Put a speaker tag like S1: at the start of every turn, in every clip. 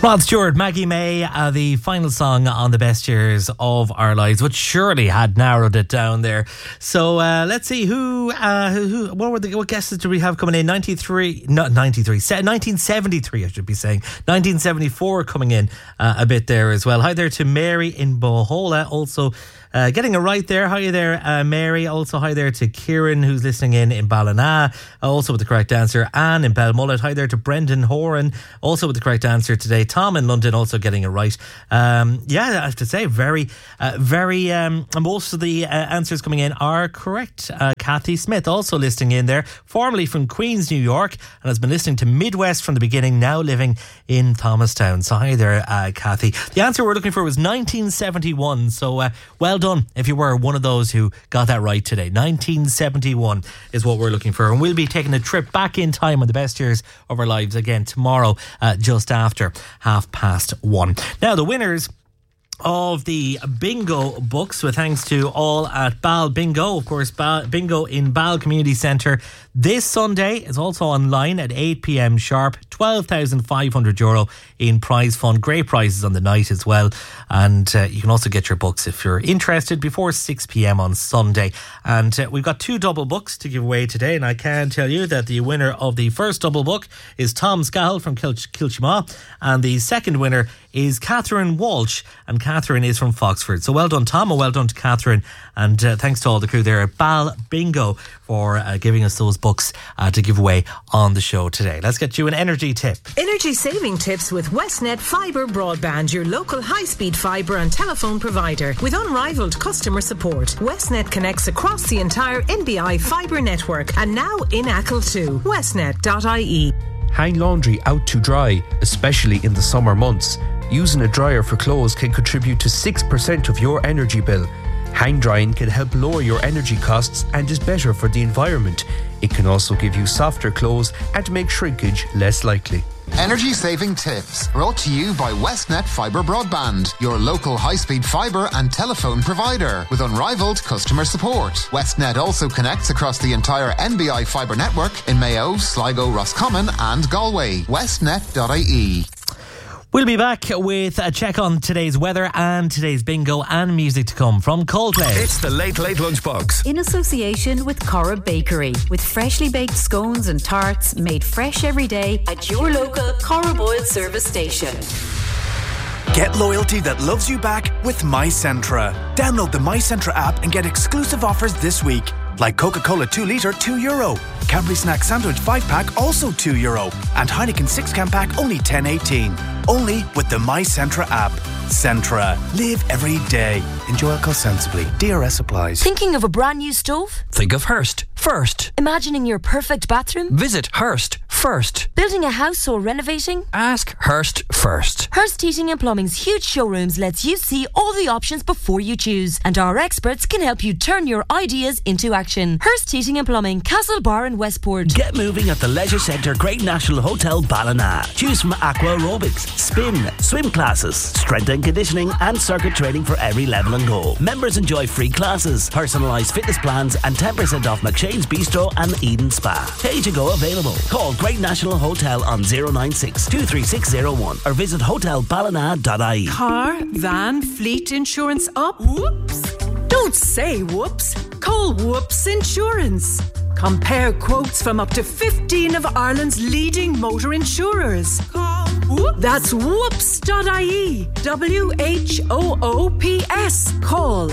S1: Rod Stewart, Maggie May, the final song on the best years of our lives, which surely had narrowed it down there. So let's see what guesses do we have coming in? 1973, I should be saying. 1974 coming in a bit there as well. Hi there to Mary in Bohola, also getting it right there. Hi there, Mary. Also, hi there to Kieran, who's listening in Ballina. Also with the correct answer. Anne in Belmullet. Hi there to Brendan Horan, also with the correct answer today. Tom in London also getting it right. I have to say, very, most of the answers coming in are correct. Kathy Smith also listening in there, formerly from Queens, New York, and has been listening to Midwest from the beginning, now living in Thomastown. So hi there, Kathy. The answer we're looking for was 1971. So well done if you were one of those who got that right today. 1971 is what we're looking for, and we'll be taking a trip back in time on the best years of our lives again tomorrow, just after 1:30. Now, the winners of the bingo books, with thanks to all at Bal Bingo, of course, Bingo in Bal Community Centre this Sunday is also online at 8 p.m. sharp. €12,500 in prize fund. Great prizes on the night as well, and you can also get your books if you're interested before 6 p.m. on Sunday. And we've got 2 double books to give away today, and I can tell you that the winner of the first double book is Tom Scahill from Kilchima, and the second winner is Catherine Walsh, and Catherine is from Foxford. So well done, Tom, and well done to Catherine, and thanks to all the crew there at Bal Bingo for giving us those books to give away on the show today. Let's get you an energy tip.
S2: Energy saving tips with Westnet Fibre Broadband, your local high-speed fibre and telephone provider. With unrivaled customer support, Westnet connects across the entire NBI fibre network, and now in Achill too. Westnet.ie.
S3: Hang laundry out to dry, especially in the summer months. Using a dryer for clothes can contribute to 6% of your energy bill. Hang drying can help lower your energy costs and is better for the environment. It can also give you softer clothes and make shrinkage less likely.
S4: Energy saving tips brought to you by Westnet Fibre Broadband, your local high-speed fibre and telephone provider with unrivaled customer support. Westnet also connects across the entire NBI fibre network in Mayo, Sligo, Roscommon and Galway. Westnet.ie.
S1: We'll be back with a check on today's weather and today's bingo and music to come from Coldplay.
S5: It's the Late Late Lunchbox.
S6: In association with Cora Bakery, with freshly baked scones and tarts made fresh every day at your local Cora Boyle service station.
S5: Get loyalty that loves you back with MyCentra. Download the MyCentra app and get exclusive offers this week. Like Coca-Cola 2 litre, €2. Cadbury Snack Sandwich 5-pack, also €2. And Heineken 6-can pack, only $10.18. Only with the MyCentra app. Centra. Live every day. Enjoy alcohol sensibly. DRS applies.
S7: Thinking of a brand new stove?
S8: Think of Hearst first.
S7: Imagining your perfect bathroom?
S8: Visit Hearst first.
S7: Building a house or renovating?
S8: Ask Hearst first.
S7: Hearst Heating and Plumbing's huge showrooms lets you see all the options before you choose, and our experts can help you turn your ideas into action. Hearst Heating and Plumbing, Castlebar and Westport.
S9: Get moving at the Leisure Centre Great National Hotel Ballina. Choose from aqua aerobics, spin, swim classes, strength and conditioning and circuit training for every level and goal. Members enjoy free classes, personalised fitness plans and 10% off McShane's Bistro and Eden Spa. Pay to go available. Call Great National Hotel on 096 23601 or visit hotelballina.ie.
S2: Car, van, fleet insurance up? Whoops! Don't say whoops. Call Whoops Insurance. Compare quotes from up to 15 of Ireland's leading motor insurers. Call Whoops. That's whoops.ie. WHOOPS. Call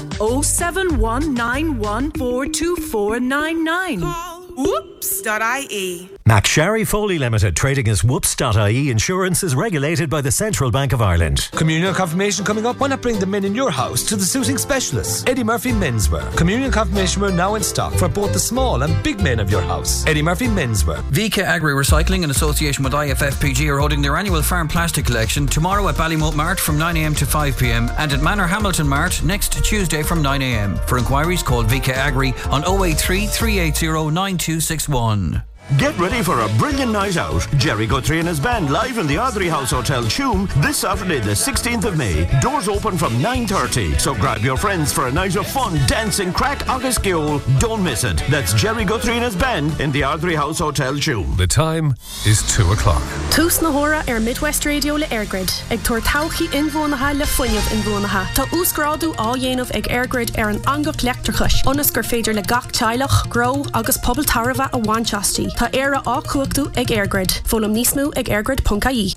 S2: 07191422499. Call whoops.ie.
S10: McSharry Foley Limited, trading as Whoops.ie Insurance, is regulated by the Central Bank of Ireland.
S3: Communion confirmation coming up. Why not bring the men in your house to the suiting specialists? Eddie Murphy Menswear. Communion confirmation wear now in stock for both the small and big men of your house. Eddie Murphy Menswear.
S8: VK Agri Recycling in association with IFFPG are holding their annual farm plastic collection tomorrow at Ballymote Mart from 9am to 5pm and at Manor Hamilton Mart next Tuesday from 9am. For inquiries, call VK Agri on 083 380 9261.
S11: Get ready for a brilliant night out. Jerry Guthrie and his band live in the Ardrey House Hotel, Tuam, this Saturday the 16th of May. Doors open from 9:30. So grab your friends for a night of fun, dancing, crack, agus giol. Don't miss it. That's Jerry Guthrie and his band in the Ardrey House Hotel, Tuam.
S12: The time is 2 o'clock.
S13: Tús na hora Midwest Radio le Airgrid. Ag tuair tauchaí inbhuanaithe le foiineamh inbhuanaithe. Tá úscráidú á dhéanamh ag Airgrid ar an angach leachtarchais. Onas gur féidir le gach teilech, grow agus pobl tarva a bhainteastí. Tá éire á cuachtú ag Airgrid. Fólam níos mú ag airgrid.ie.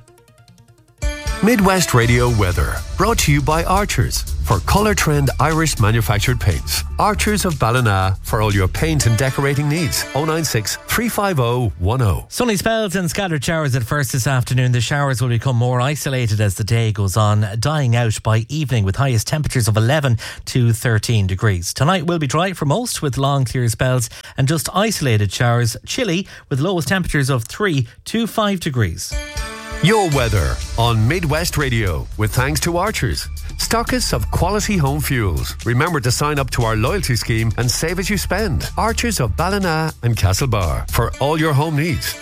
S14: Midwest Radio weather, brought to you by Archers for Colour Trend Irish manufactured paints. Archers of Ballina for all your paint and decorating needs. 096 350 10.
S1: Sunny spells and scattered showers at first this afternoon. The showers will become more isolated as the day goes on, dying out by evening with highest temperatures of 11 to 13 degrees. Tonight will be dry for most with long clear spells and just isolated showers. Chilly with lowest temperatures of 3 to 5 degrees.
S14: Your weather on Midwest Radio with thanks to Archers, stockists of quality home fuels. Remember to sign up to our loyalty scheme and save as you spend. Archers of Ballina and Castlebar for all your home needs.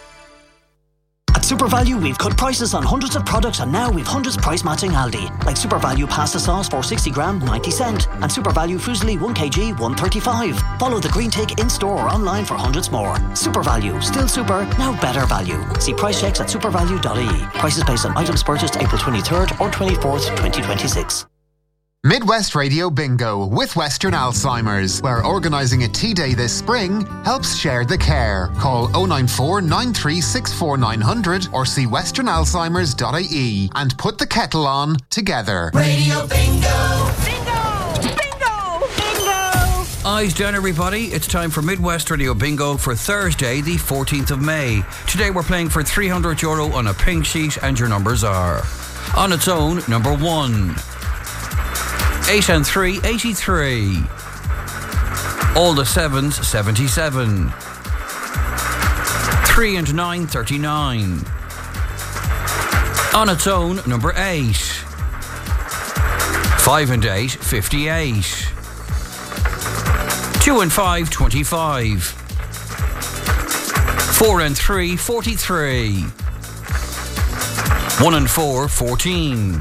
S15: At SuperValue, we've cut prices on hundreds of products, and now we've hundreds price matching Aldi. Like SuperValue pasta sauce for 60 gram, 90 cent. And SuperValue fusilli 1 kg, 135. Follow the green tick in store or online for hundreds more. SuperValue, still super, now better value. See price checks at supervalue.ie. Prices based on items purchased April 23rd or 24th, 2026.
S4: Midwest Radio Bingo with Western Alzheimer's, where organising a tea day this spring helps share the care. Call 094 9364 900 or see westernalzheimers.ie and put the kettle on together.
S16: Radio Bingo! Bingo! Bingo! Bingo!
S8: Eyes down, everybody. It's time for Midwest Radio Bingo for Thursday, the 14th of May. Today we're playing for €300 on a pink sheet, and your numbers are: on its own, number 1. 8 and 3, 83. All the 7s, 77. 3 and 9, 39. On its own, number 8. 5 and 8, 58. 2 and 5, 25. 4 and 3, 43. 1 and 4, 14.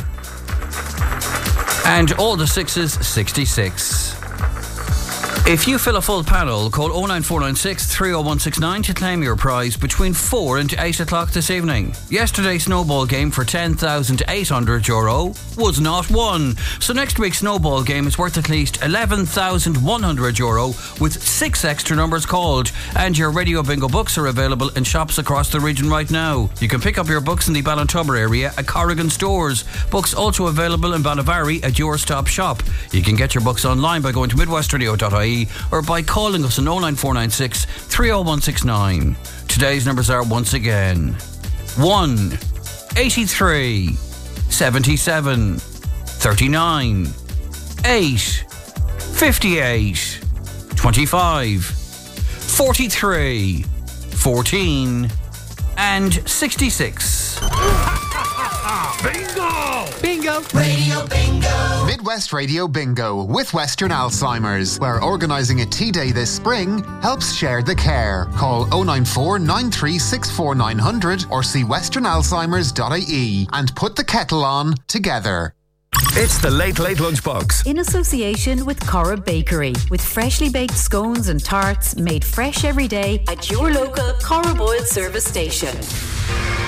S8: And all the 6s, 66. If you fill a full panel, call 09496 30169 to claim your prize between 4 and 8 o'clock this evening. Yesterday's snowball game for €10,800 was not won. So next week's snowball game is worth at least €11,100 with 6 extra numbers called. And your Radio Bingo books are available in shops across the region right now. You can pick up your books in the Ballintubber area at Corrigan stores. Books also available in Ballyvarry at Your Stop Shop. You can get your books online by going to midwestradio.ie or by calling us on 09496 30169. Today's numbers are once again 1, 83, 77, 39, 8, 58, 25, 43, 14 and 66.
S4: Bingo!
S16: Bingo! Radio Bingo!
S4: Midwest Radio Bingo with Western Alzheimer's, where organising a tea day this spring helps share the care. Call 094 9364 900 or see westernalzheimers.ie and put the kettle on together.
S14: It's the Late Late Lunchbox.
S6: In association with Cora Bakery, with freshly baked scones and tarts made fresh every day at your local Cora Boyle service station.